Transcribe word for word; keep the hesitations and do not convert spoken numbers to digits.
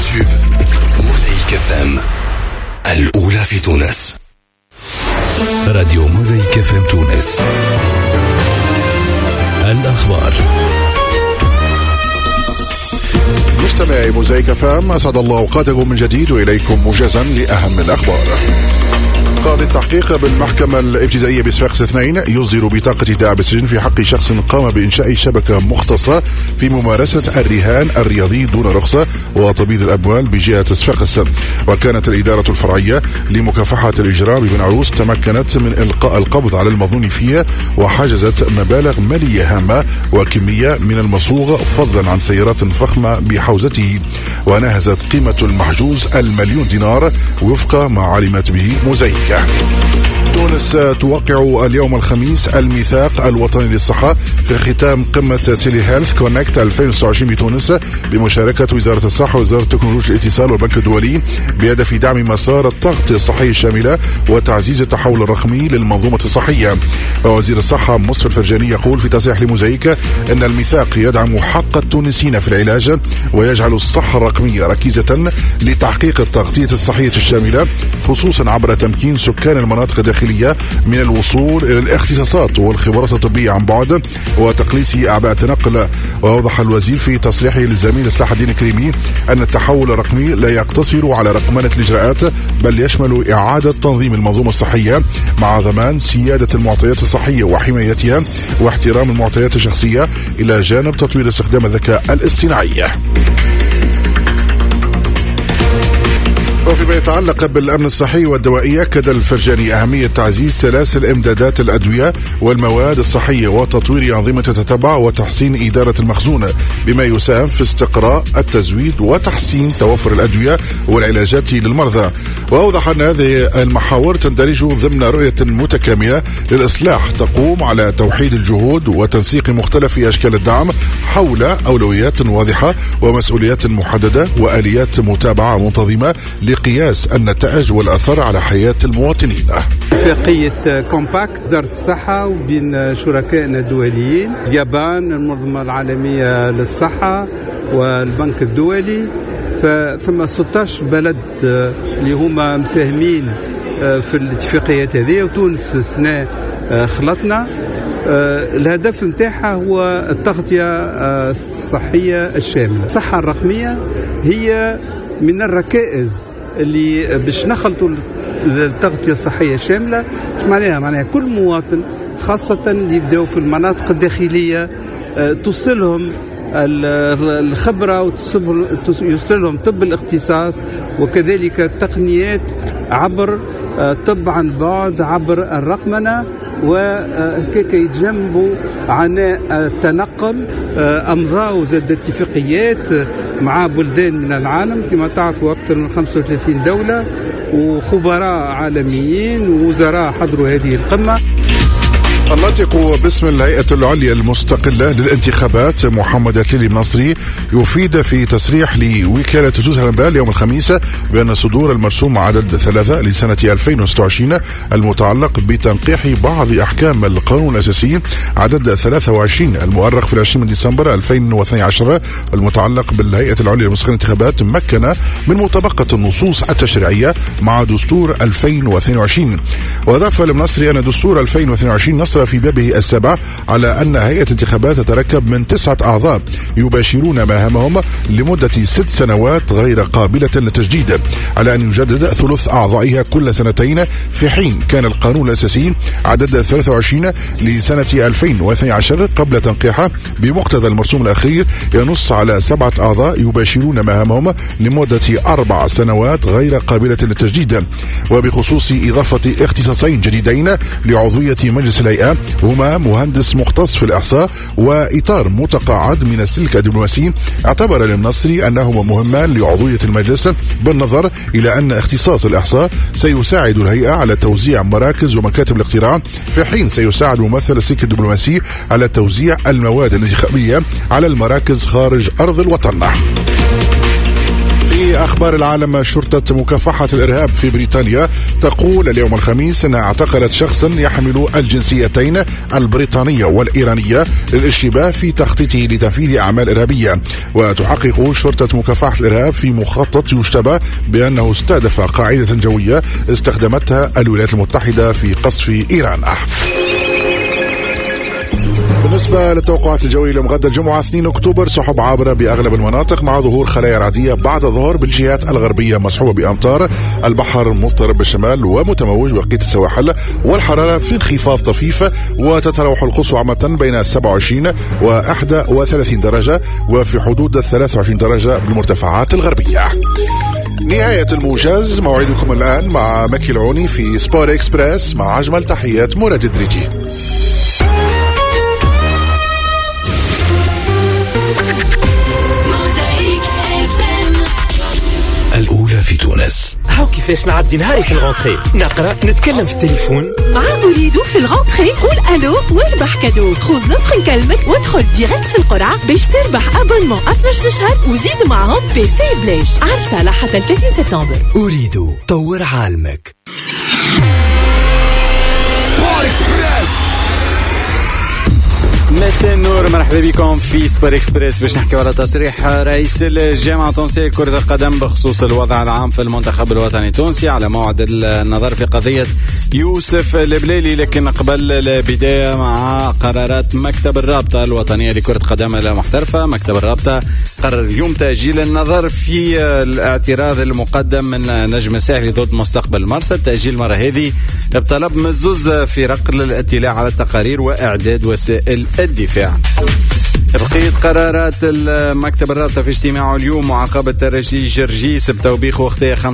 يوتيوب موزايك اف ام الأولى في تونس. راديو موزايك اف ام تونس. الأخبار. مستمعي موزايك اف ام، أسعد الله أوقاتكم من جديد وإليكم موجزا لأهم الأخبار. قاضي التحقيق بالمحكمة الابتدائية بصفاقس اثنين يصدر بطاقة إيداع بالسجن في حق شخص قام بإنشاء شبكة مختصة في ممارسة الرهان الرياضي دون رخصة وتبييض الأموال بجهة صفاقس. وكانت الإدارة الفرعية لمكافحة الإجرام بن عروس تمكنت من إلقاء القبض على المظنون فيها، وحجزت مبالغ مالية هامة وكمية من المصوغ فضلا عن سيارات فخمة بحوزته، ونهزت قيمة المحجوز المليون دينار وفق ما علمت به موزايك. تونس توقع اليوم الخميس الميثاق الوطني للصحة في ختام قمة تيلي هيلث كونكت ألفين وتسعة وعشرين بتونس بمشاركة وزارة الصحة ووزارة تكنولوجيا الاتصال والبنك الدولي بهدف دعم مسار التغطية الصحية الشاملة وتعزيز التحول الرقمي للمنظومة الصحية. وزير الصحة مصطفى الفرجاني يقول في تصريح لموزايك أن الميثاق يدعم حق التونسيين في العلاج ويجعل الصحة الرقمية ركيزة لتحقيق التغطية الصحية الشاملة، خصوصا عبر تمكين سكان المناطق الداخلية من الوصول إلى الاختصاصات والخبرات الطبية عن بعد وتقليص أعباء التنقل. وأوضح الوزير في تصريحه للزميل صلاح الدين الكريمي أن التحول الرقمي لا يقتصر على رقمنة الإجراءات، بل يشمل إعادة تنظيم المنظومة الصحية مع ضمان سيادة المعطيات الصحية وحمايتها واحترام المعطيات الشخصية، إلى جانب تطوير استخدام الذكاء الاصطناعي. وفيما يتعلق بالأمن الصحي والدوائية، أكد الفرجاني أهمية تعزيز سلاسل إمدادات الأدوية والمواد الصحية وتطوير أنظمة تتبع وتحسين إدارة المخزون، بما يساهم في استقراء التزويد وتحسين توفر الأدوية والعلاجات للمرضى. وأوضح أن هذه المحاور تندرج ضمن رؤية متكاملة للإصلاح تقوم على توحيد الجهود وتنسيق مختلف أشكال الدعم حول أولويات واضحة ومسؤوليات محددة وآليات متابعة منتظمة لقياس النتائج والأثر على حياة المواطنين. اتفاقية كومباكت وزارة الصحة وبين شركائنا الدوليين اليابان، المنظمة العالمية للصحة والبنك الدولي، فثم ستة عشر بلد اللي هما مساهمين في الاتفاقيات هذه، وتونس سنة خلطنا. الهدف متاعها هو التغطية الصحية الشاملة. الصحة الرقمية هي من الركائز اللي باش نخلطوا التغطية الصحية الشاملة. ايش معناها؟ معناها كل مواطن، خاصة اللي يبداوا في المناطق الداخلية، توصلهم الخبرة ويوصلهم طب الاختصاص وكذلك التقنيات عبر طب عن بعد، عبر الرقمنة، وكيك يتجنبوا عناء التنقل. أمضاوا زاد اتفاقيات مع بلدان من العالم كما تعرفوا، أكثر من خمسة وثلاثين دولة وخبراء عالميين ووزراء حضروا هذه القمة. الناطق باسم الهيئة العليا المستقلة للانتخابات محمد التلي المنصري يفيد في تصريح لوكالة جوز هرنبال اليوم الخميس بأن صدور المرسوم عدد ثلاثة لسنة ألفين وستة وعشرين المتعلق بتنقيح بعض أحكام القانون الأساسي عدد ثلاثة وعشرين المؤرخ في العشرين من ديسمبر ألفين واثني عشر المتعلق بالهيئة العليا المستقلة للانتخابات مكن من مطابقة النصوص التشريعية مع دستور ألفين واثنين وعشرين. وأضاف المنصري أن دستور ألفين واثنين وعشرين نص في بابه السابع على أن هيئة الانتخابات تتركب من تسعة أعضاء يباشرون مهامهم لمدة ست سنوات غير قابلة للتجديد، على أن يجدد ثلث أعضائها كل سنتين، في حين كان القانون الأساسي عدد ثلاثة وعشرين لسنة ألفين واثني عشر قبل تنقيحه بمقتضى المرسوم الأخير ينص على سبعة أعضاء يباشرون مهامهم لمدة أربع سنوات غير قابلة للتجديد. وبخصوص إضافة اختصاصين جديدين لعضوية مجلس الهيئة هما مهندس مختص في الإحصاء وإطار متقاعد من السلك الدبلوماسي، اعتبر المنصري أنهما مهمان لعضوية المجلس، بالنظر إلى أن اختصاص الإحصاء سيساعد الهيئة على توزيع مراكز ومكاتب الاقتراع، في حين سيساعد ممثل السلك الدبلوماسي على توزيع المواد الانتخابية على المراكز خارج أرض الوطن. في أخبار العالم، شرطة مكافحة الإرهاب في بريطانيا تقول اليوم الخميس أنها اعتقلت شخصا يحمل الجنسيتين البريطانية والإيرانية للاشتباه في تخطيطه لتنفيذ أعمال إرهابية. وتحقق شرطة مكافحة الإرهاب في مخطط يشتبه بأنه استهدف قاعدة جوية استخدمتها الولايات المتحدة في قصف إيران. بالنسبة للتوقعات الجوية لغد الجمعة اثنين أكتوبر، سحب عابرة بأغلب المناطق مع ظهور خلايا رعدية بعد الظهر بالجهات الغربية مصحوبة بأمطار. البحر مضطرب بالشمال ومتموج بقية السواحل، والحرارة في انخفاض طفيف، وتتراوح القصوى عامة بين سبعة وعشرين وواحد وثلاثين درجة وفي حدود ثلاثة وعشرين درجة بالمرتفعات الغربية. نهاية الموجز، موعدكم الآن مع مكي العوني في سبور إكسبريس مع أجمل تحيات مراد الدريجي. الأولى في تونس. هاو كيفاش نعدي نهاري في الغونتري، نقرأ، نتكلم في التليفون. مع أريد في الغونتري قول ألو واربح كادو. خذ نفخ نكلمك وادخل ديريكت في القرعة باش تربح أبونمون اثنا عشر شهر وزيد معهم بي سي بلاش. عرسة حتى ثلاثين سبتمبر. أريد طور عالمك. مساء النور، مرحبا بكم في سبور اكسبريس باش نحكي على تصريح رئيس الجامعة التونسية لكرة القدم بخصوص الوضع العام في المنتخب الوطني التونسي على موعد النظر في قضية يوسف البليلي. لكن قبل البداية مع قرارات مكتب الرابطة الوطنية لكرة القدم المحترفة. مكتب الرابطة قرر اليوم تأجيل النظر في الاعتراض المقدم من نجم الساحلي ضد مستقبل المرصد. تأجيل المرة هذه بطلب مزوز فرق للاطلاع على التقارير وإعداد وسائل الدفاع. بقية قرارات مكتب الرابطة في اجتماعه اليوم: معاقبة الرجي جرجيس بتوبيخ واختيار